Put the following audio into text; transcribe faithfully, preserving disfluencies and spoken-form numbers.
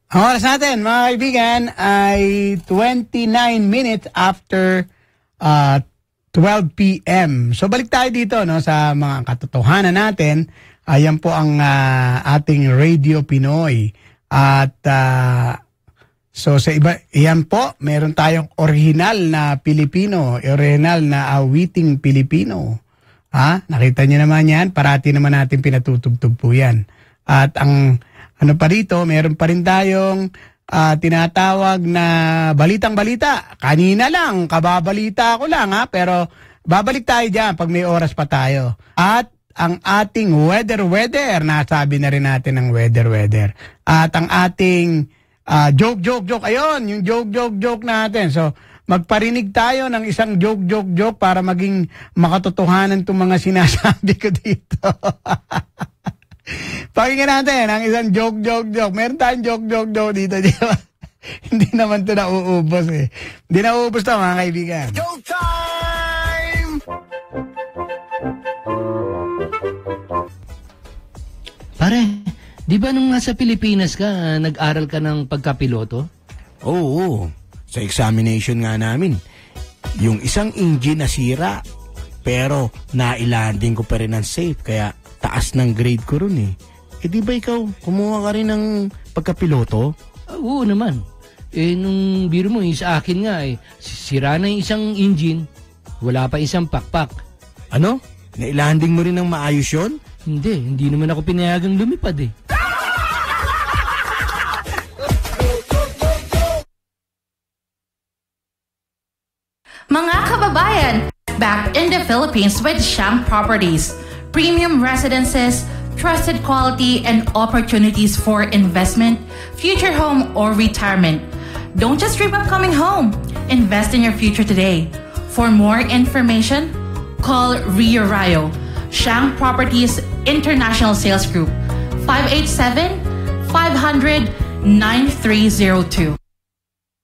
Ang oras natin, mga kaibigan, ay twenty-nine minutes after uh, twelve p.m. So balik tayo dito no, sa mga katotohanan natin. Ayan po ang uh, ating Radio Pinoy. At uh, so sa iba, yan po, meron tayong original na Pilipino, original na awiting Pilipino. Ha? Nakita niyo naman yan, parati naman natin pinatutugtog po yan. At ang ano pa rito, meron pa rin tayong uh, tinatawag na balitang-balita. Kanina lang, kababalita ko lang ha, pero babalik tayo dyan pag may oras pa tayo. At ang ating weather-weather, nasabi na rin natin ang weather-weather. At ang ating uh, joke-joke-joke, ayun, yung joke-joke-joke natin. So, magparinig tayo ng isang joke-joke-joke para maging makatotohanan itong mga sinasabi ko dito. Pakinggan natin ang isang joke-joke-joke. Meron tayong joke-joke-joke dito. Hindi naman ito nauubos eh. Hindi nauubos ito mga kaibigan. Joke time! Pare, di ba nung nasa Pilipinas ka, nag-aral ka ng pagkapiloto? Oo, sa examination nga namin. Yung isang engine nasira, pero nailanding ko pa rin ng safe, kaya taas ng grade ko ron eh. Eh di ba ikaw, kumuha ka rin ng pagkapiloto? Uh, oo naman. Eh nung biro mo, yung sa akin nga eh, sira na yung isang engine, wala pa isang pakpak. Ano? Nailanding mo rin ng maayos yun? Hindi, hindi naman ako pinayagang lumipad eh. Mga kababayan, back in the Philippines with Shang Properties. Premium residences, trusted quality, and opportunities for investment, future home, or retirement. Don't just dream of coming home. Invest in your future today. For more information, call Rio Rayo, Shang Properties International Sales Group, five eight seven, five hundred, nine three zero two.